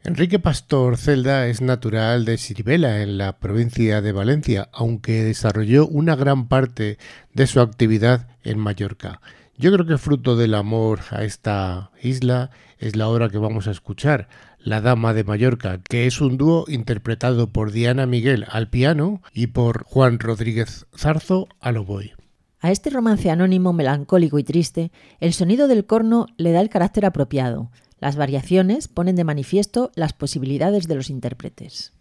Enrique Pastor Celda es natural de Sirivela, en la provincia de Valencia, aunque desarrolló una gran parte de su actividad en Mallorca. Yo creo que fruto del amor a esta isla es la obra que vamos a escuchar, La Dama de Mallorca, que es un dúo interpretado por Diana Miguel al piano y por Juan Rodríguez Zarzo al oboe. A este romance anónimo, melancólico y triste, el sonido del corno le da el carácter apropiado. Las variaciones ponen de manifiesto las posibilidades de los intérpretes.